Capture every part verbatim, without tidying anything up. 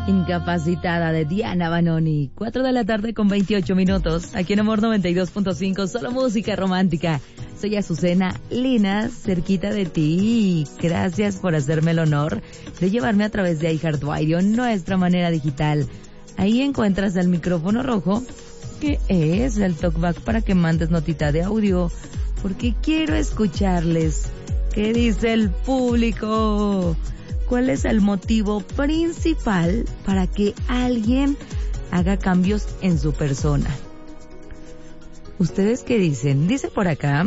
Incapacitada de Diana Banoni. cuatro de la tarde con veintiocho minutos. Aquí en Amor noventa y dos punto cinco. Solo música romántica. Soy Azucena Linas, cerquita de ti. Gracias por hacerme el honor de llevarme a través de iHeartRadio, nuestra manera digital. Ahí encuentras el micrófono rojo, que es el talkback para que mandes notita de audio, porque quiero escucharles. ¿Qué dice el público? ¿Cuál es el motivo principal para que alguien haga cambios en su persona? ¿Ustedes qué dicen? Dice por acá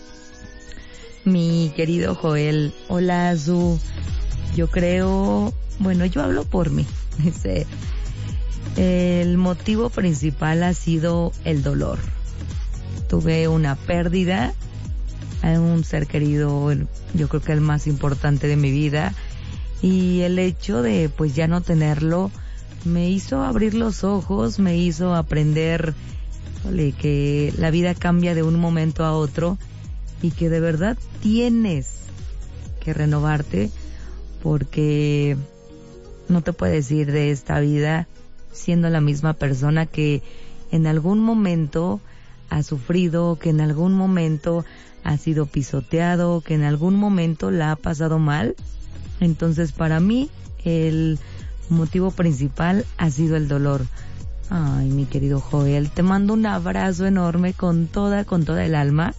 mi querido Joel: hola Azu, yo creo, bueno, yo hablo por mí. Dice, el motivo principal ha sido el dolor. Tuve una pérdida a un ser querido, yo creo que el más importante de mi vida. Y el hecho de pues ya no tenerlo me hizo abrir los ojos, me hizo aprender, ole, que la vida cambia de un momento a otro y que de verdad tienes que renovarte, porque no te puedes ir de esta vida siendo la misma persona que en algún momento ha sufrido, que en algún momento ha sido pisoteado, que en algún momento la ha pasado mal. Entonces, para mí, el motivo principal ha sido el dolor. Ay, mi querido Joel, te mando un abrazo enorme con toda, con toda el alma.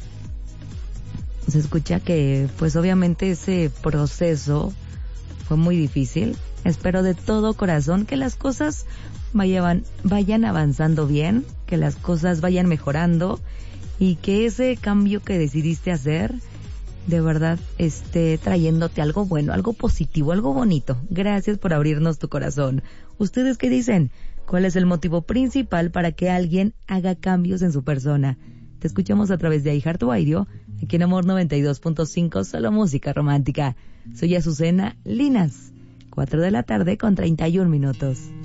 Se escucha que, pues obviamente ese proceso fue muy difícil. Espero de todo corazón que las cosas vayan, vayan avanzando bien, que las cosas vayan mejorando y que ese cambio que decidiste hacer de verdad esté trayéndote algo bueno, algo positivo, algo bonito. Gracias por abrirnos tu corazón. ¿Ustedes qué dicen? ¿Cuál es el motivo principal para que alguien haga cambios en su persona? Te escuchamos a través de iHeartRadio, aquí en Amor noventa y dos punto cinco, solo música romántica. Soy Azucena Linas, cuatro de la tarde con treinta y un minutos.